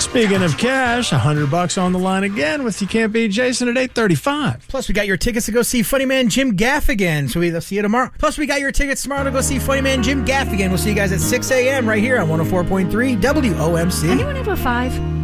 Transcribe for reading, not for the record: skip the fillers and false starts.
Speaking of cash, $100 on the line again with You Can't Beat Jason at 8:35. Plus, we got your tickets to go see Funny Man Jim Gaffigan. So we'll see you tomorrow. Plus, we got your tickets tomorrow to go see Funny Man Jim Gaffigan. We'll see you guys at 6 a.m. right here on 104.3 WOMC. Anyone ever 5?